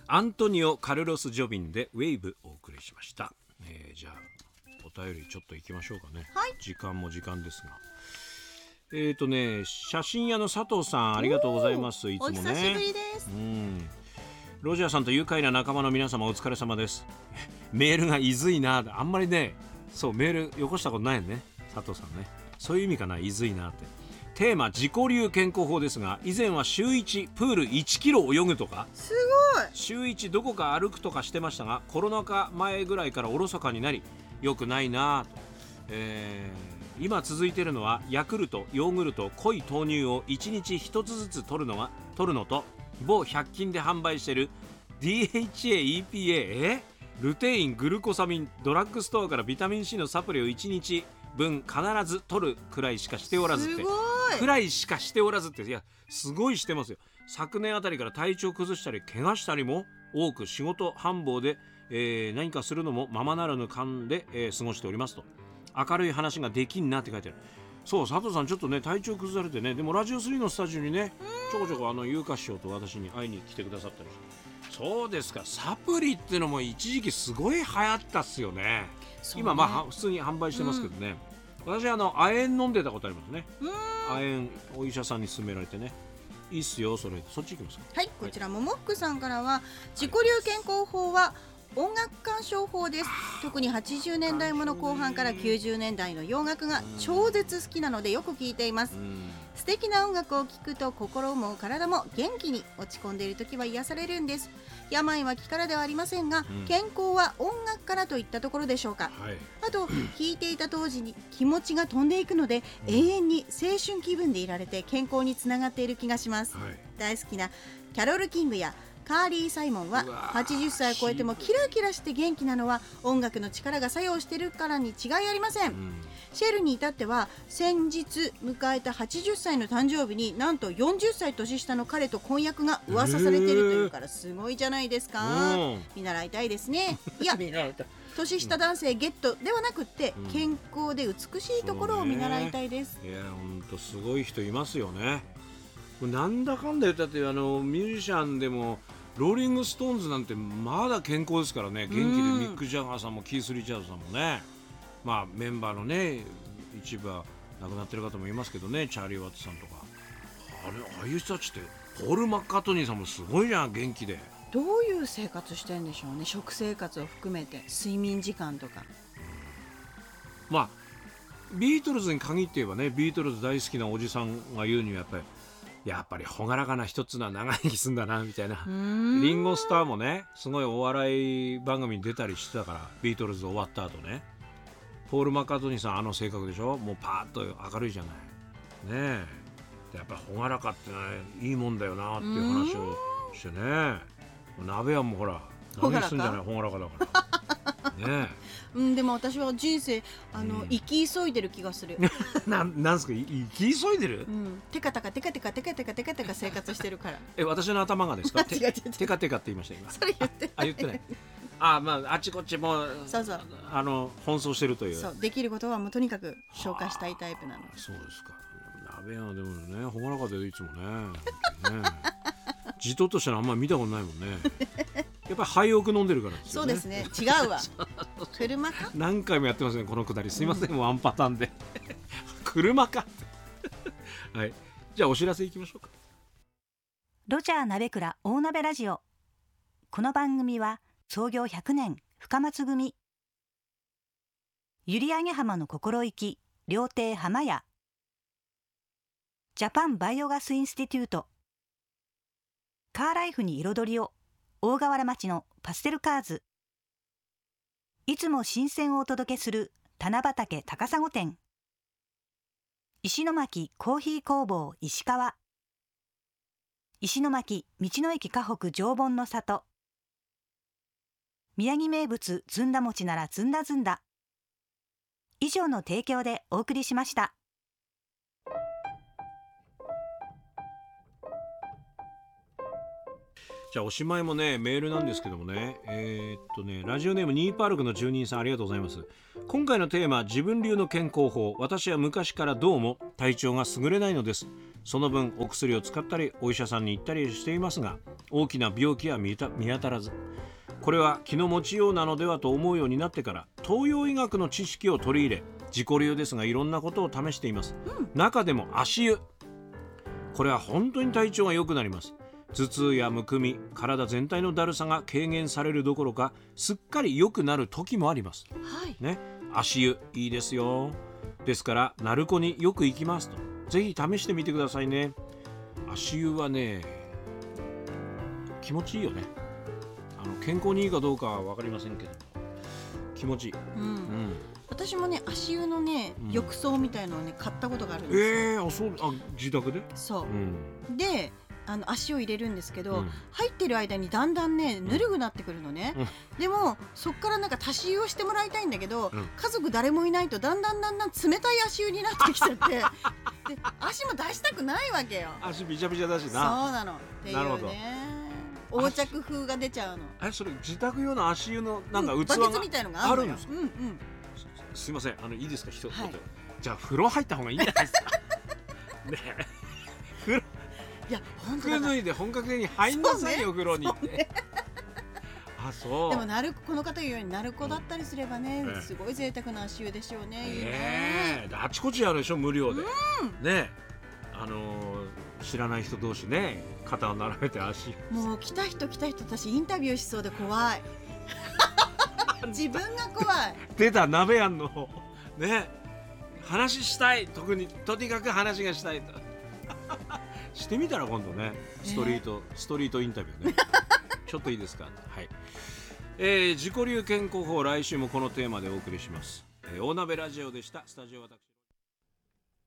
アントニオ・カルロス・ジョビンでウェーブをお送りしました。じゃあお便りちょっと行きましょうかね、 はい、 時間も時間ですが、写真屋の佐藤さん、ありがとうございます。いつもね、 お久しぶりです。 ロジャーさんと愉快な仲間の皆様、お疲れ様です。メールがいずいな、あんまりね、そうメールよこしたことないよね、佐藤さんね。そういう意味かな、いずいなって。テーマ、自己流健康法ですが、以前は週1プール1キロ泳ぐとか、 すごい、 週1どこか歩くとかしてましたが、コロナ禍前ぐらいからおろそかになり、良くないなと。今続いているのは、ヤクルト、ヨーグルト、濃い豆乳を1日1つずつ取るのと、某100均で販売している DHA、EPA、ルテイン、グルコサミン、ドラッグストアからビタミン C のサプリを1日分必ず取るくらいしかしておらずって、くらいしかしておらずって、いやすごいしてますよ。昨年あたりから体調崩したり怪我したりも多く、仕事繁忙で、何かするのもままならぬ感で、過ごしておりますと。明るい話ができんなって書いてある。そう、佐藤さんちょっとね体調崩されてね、でもラジオ3のスタジオにねちょこちょこ優香師匠と私に会いに来てくださったりして。そうですか、サプリってのも一時期すごい流行ったっすよね。今普通に販売してますけどね、私亜鉛飲んでたことありますね。亜鉛お医者さんに勧められてね、いいっすよ、そっち行きますか。 はい、こちらももふくさんからは、自己流健康法は音楽鑑賞法です。特に80年代もの後半から90年代の洋楽が超絶好きなのでよく聴いています。素敵な音楽を聴くと心も体も元気に、落ち込んでいる時は癒されるんです。病は気からではありませんが、健康は音楽からといったところでしょうか。あと聴いていた当時に気持ちが飛んでいくので、永遠に青春気分でいられて健康につながっている気がします。大好きなキャロル・キングやカーリー・サイモンは80歳を超えてもキラキラして元気なのは音楽の力が作用しているからに違いありません。シェルに至っては先日迎えた80歳の誕生日に、なんと40歳年下の彼と婚約が噂されているというから、すごいじゃないですか。見習いたいですね。いや年下男性ゲットではなくって、健康で美しいところを見習いたいです。 いや本当すごい人いますよね。なんだかんだ言ったって、ミュージシャンでもローリングストーンズなんてまだ健康ですからね。元気でミック・ジャガーさんもキース・リチャードさんもね、メンバーのね一部は亡くなってる方もいますけどね、チャーリー・ワットさんとか、ああいう人たちって、ポール・マッカートニーさんもすごいじゃん、元気で。 どういう生活してるんでしょうね。食生活を含めて睡眠時間とか。 ビートルズに限って言えばね、ビートルズ大好きなおじさんが言うにはやっぱり朗らかな一つな長生きすんだなみたいな。リンゴスターもねすごいお笑い番組に出たりしてたから、ビートルズ終わった後ね。ポール・マッカートニーさん性格でしょ、もうパーッと明るいじゃないねえ。やっぱり朗らかっていいもんだよなっていう話をしてね。鍋はもうほら何すんじゃない、朗らかだからねえ。 でも私は人生生き急いでる気がする。 なんすか、生き急いでる？ テカテカテカテカテカテカテカテカ生活してるから。 私の頭がですか？ 違うテカテカって言いました今。 それ言ってない。 言ってない。あっちこっちもそう奔走してるという。 そう、できることはもうとにかく紹介したいタイプなの。 そうですか。鍋はでもね朗らかでいつもねじとっとしたのあんまり見たことないもんね。やっぱり廃屋飲んでるからですよね。 そうですね、違うわ車か。 何回もやってますねこのくだり。すいません、もうワンパターンで車かはい、じゃあお知らせいきましょうか。 ロジャー鍋倉大鍋ラジオ。この番組は創業100年深松組、閖上浜の心意気料亭浜屋、ジャパンバイオガスインスティテュート、カーライフに彩りを大河原町のパステルカーズ、いつも新鮮をお届けする棚畑高砂店、石巻コーヒー工房石川、石巻道の駅河北常盆の里、宮城名物ずんだ餅ならずんだずんだ。以上の提供でお送りしました。 じゃあおしまいもねメールなんですけどもね、ラジオネームニーパルクの住人さん、ありがとうございます。今回のテーマ、自分流の健康法。私は昔からどうも体調が優れないのです。その分お薬を使ったりお医者さんに行ったりしていますが、 大きな病気は見当たらず、これは気の持ちようなのではと思うようになってから東洋医学の知識を取り入れ、自己流ですがいろんなことを試しています。中でも足湯、これは本当に体調が良くなります。頭痛やむくみ、体全体のだるさが軽減されるどころかすっかり良くなる時もあります、 はいね、足湯いいですよ。ですから鳴子によく行きますと、ぜひ試してみてくださいね。足湯はね気持ちいいよね。健康にいいかどうかは分かりませんけど気持ちいい、 私もね足湯のね、浴槽みたいのをね買ったことがあるんですよ。 自宅でそう、で足を入れるんですけど、入ってる間にだんだんねぬるくなってくるのね、でもそっからなんか足湯をしてもらいたいんだけど、家族誰もいないとだんだん冷たい足湯になってきちゃってで足も出したくないわけよ。 足びちゃびちゃだしな。 そうなのっていうね、横着風が出ちゃうの。 それ自宅用の足湯のなんか器がバケツみたいのがあるのよ。 んですか。すいませんいいですか一言、 はい、 じゃあ風呂入った方がいいんじゃないですかね風呂いや本当服脱いで本格的に入んなさいよ、風呂に。そうでもこの方言うように鳴子だったりすればね、すごい贅沢な足湯でしょうね。いいね。 あちこちあるでしょ無料で、ね知らない人同士ね肩を並べて足もう来た人私インタビューしそうで怖い自分が怖い。 出た鍋やんのね話したい、とにかく話がしたいとしてみたら今度ねストリートインタビューねちょっといいですか。はい、自己流健康法、来週もこのテーマでお送りします。大鍋ラジオでした。スタジオ私